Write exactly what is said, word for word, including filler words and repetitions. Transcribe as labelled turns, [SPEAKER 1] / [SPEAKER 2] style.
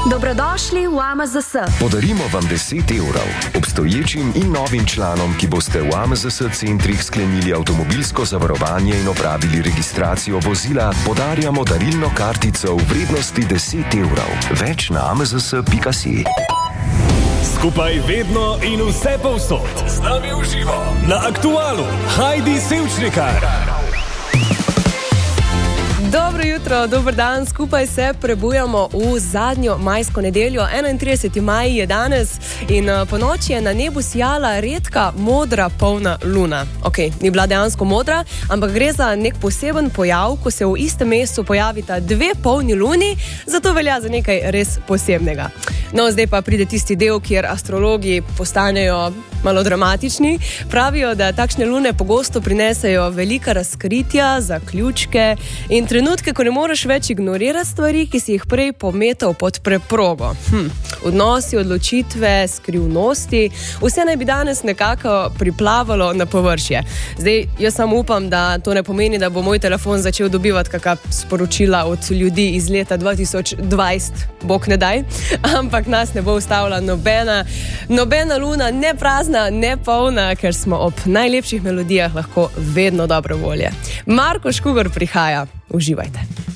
[SPEAKER 1] Dobrodošli v A M Z S.
[SPEAKER 2] Podarimo vam deset evrov. Obstoječim in novim članom, ki boste v A M Z S centrih sklenili avtomobilsko zavarovanje in opravili registracijo vozila, podarjamo darilno kartico v vrednosti deset evrov. Več na a m z s pika si.
[SPEAKER 3] Skupaj vedno in vse povsod. Z nami v živo. Na Aktualu. Heidi Sevčnikar.
[SPEAKER 4] Dobro jutro, dober dan, skupaj se prebujamo v zadnjo majsko nedeljo. enaintrideseti maj je danes in po noči je na nebu sijala redka modra polna luna. Ok, ni bila dejansko modra, ampak gre za nek poseben pojav, ko se v istem mestu pojavita dve polni luni, zato velja za nekaj res posebnega. No, zdaj pa pride tisti del, kjer astrologi postanejo malo dramatični. Pravijo, da takšne lune pogosto prinesejo velika razkritja, zaključke in trenutke, ko ne moreš več ignorirati stvari, ki si jih prej pometal pod preprogo. Hm. Odnosi, odločitve, skrivnosti, vse naj bi danes nekako priplavalo na površje. Zdaj, jaz samo upam, da to ne pomeni, da bo moj telefon začel dobivati kakšna sporočila od ljudi iz leta dva tisoč dvajset, bog ne daj, ampak nas ne bo ustavila nobena, nobena luna, ne prazna, ne polna, ker smo ob najlepših melodijah lahko vedno dobre volje. Marko Škugor prihaja. Uživajte.